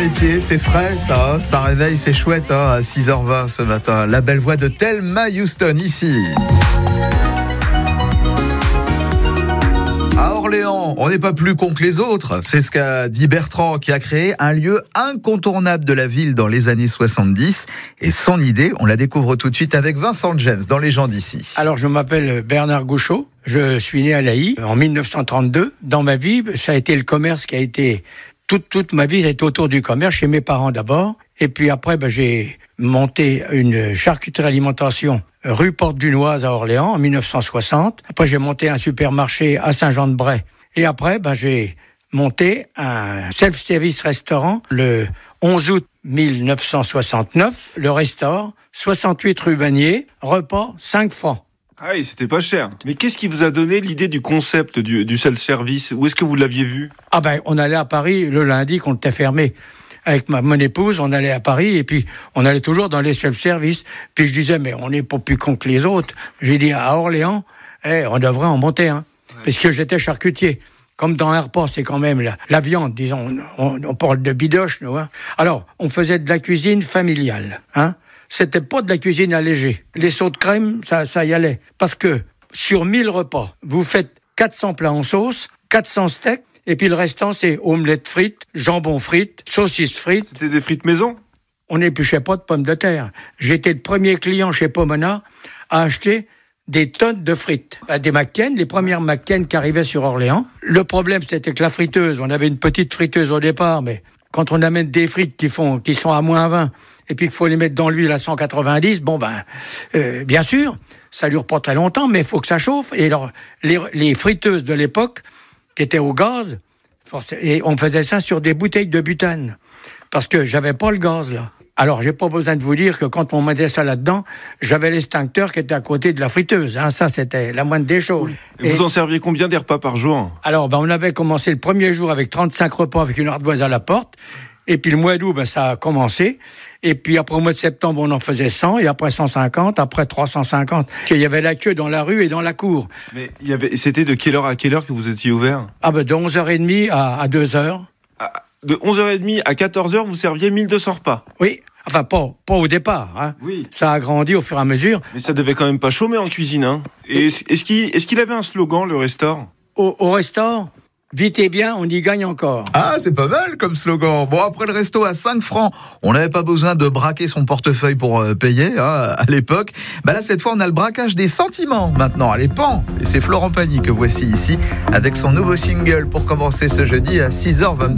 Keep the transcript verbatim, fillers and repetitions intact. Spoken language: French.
métier, c'est frais ça, ça réveille, c'est chouette hein, à six heures vingt ce matin. La belle voix de Thelma Houston ici. À Orléans, on n'est pas plus con que les autres. C'est ce qu'a dit Bertrand qui a créé un lieu incontournable de la ville dans les années soixante-dix. Et son idée, on la découvre tout de suite avec Vincent James dans Les gens d'ici. Alors je m'appelle Bernard Gouchot, je suis né à Laï en mille neuf cent trente-deux. Dans ma vie, ça a été le commerce qui a été... Toute, toute ma vie, ça a été autour du commerce, chez mes parents d'abord. Et puis après, ben, j'ai monté une charcuterie alimentation rue Porte-du-Noise à Orléans en mille neuf cent soixante. Après, j'ai monté un supermarché à Saint-Jean-de-Bray. Et après, ben, j'ai monté un self-service restaurant le onze août mille neuf cent soixante-neuf. Le restaurant, soixante-huit rue Bagné, repas cinq francs. Ah oui, c'était pas cher. Mais qu'est-ce qui vous a donné l'idée du concept du, du self-service ? Où est-ce que vous l'aviez vu ? Ah ben, on allait à Paris le lundi qu'on était fermé. Avec ma, mon épouse, on allait à Paris et puis on allait toujours dans les self-service. Puis je disais, mais on n'est pas plus con que les autres. J'ai dit, à Orléans, eh, on devrait en monter un. Hein, ouais. Parce que j'étais charcutier. Comme dans un repas, c'est quand même la, la viande, disons. On, on parle de bidoche, nous. Hein. Alors, on faisait de la cuisine familiale, hein. C'était pas de la cuisine allégée. Les sauts de crème, ça, ça y allait. Parce que sur mille repas, vous faites quatre cents plats en sauce, quatre cents steaks, et puis le restant, c'est omelette frites, jambon frites, saucisses frites. C'était des frites maison ? On n'épluchait pas de pommes de terre. J'étais le premier client chez Pomona à acheter des tonnes de frites. Des McCain, les premières McCain qui arrivaient sur Orléans. Le problème, c'était que la friteuse, on avait une petite friteuse au départ, mais quand on amène des frites qui, font, qui sont à moins vingt, et puis qu'il faut les mettre dans l'huile à cent quatre-vingt-dix, bon ben, euh, bien sûr, ça dure pas très longtemps, mais il faut que ça chauffe. Et alors, les, les friteuses de l'époque, qui étaient au gaz, et on faisait ça sur des bouteilles de butane, parce que j'avais pas le gaz, là. Alors, j'ai pas besoin de vous dire que quand on mettait ça là-dedans, j'avais l'extincteur qui était à côté de la friteuse. Hein, ça, c'était la moindre des choses. Et vous et... en serviez combien des repas par jour ? Alors, ben, on avait commencé le premier jour avec trente-cinq repas avec une ardoise à la porte. Et puis le mois d'août, ben, ça a commencé. Et puis après, au mois de septembre, on en faisait cent. Et après cent cinquante, après trois cent cinquante. Il y avait la queue dans la rue et dans la cour. Mais il y avait... c'était de quelle heure à quelle heure que vous étiez ouvert ? Ah ben, de onze heures trente à, à deux heures. Ah, de onze heures trente à quatorze heures, vous serviez mille deux cents repas ? Oui. Enfin, pas, pas au départ. Hein. Oui. Ça a grandi au fur et à mesure. Mais ça devait quand même pas chômer en cuisine. Hein. Et est-ce, est-ce, qu'il, est-ce qu'il avait un slogan, le restaurant ? Au, au restaurant ? Vite et bien, on y gagne encore. Ah, c'est pas mal comme slogan. Bon, après le resto à cinq francs, on n'avait pas besoin de braquer son portefeuille pour euh, payer hein, à l'époque. Bah là, cette fois, on a le braquage des sentiments maintenant. Allez, pan. Et c'est Florent Pagny que voici ici avec son nouveau single pour commencer ce jeudi à six heures vingt-deux.